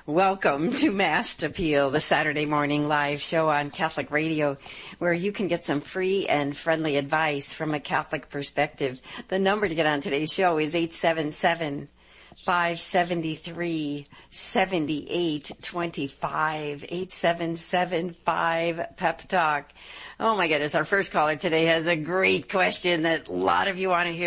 Welcome to Mast Appeal, the Saturday morning live show on Catholic Radio, where you can get some free and friendly advice from a Catholic perspective. The number to get on today's show is 877-573-7825, 877-5-PEP-TALK. Oh my goodness, our first caller today has a great question that a lot of you want to hear.